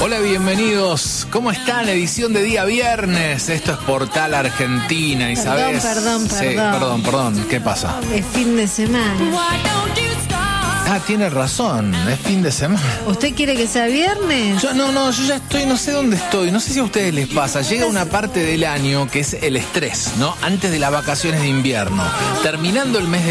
Hola, bienvenidos. ¿Cómo están? Edición de día viernes. Esto es Portal Argentina, Isabel. Perdón. ¿Qué pasa? Es fin de semana. Ah, tiene razón. Es fin de semana. ¿Usted quiere que sea viernes? Yo ya estoy, no sé dónde estoy. No sé si a ustedes les pasa. Llega una parte del año que es el estrés, ¿no? Antes de las vacaciones de invierno. Terminando el mes de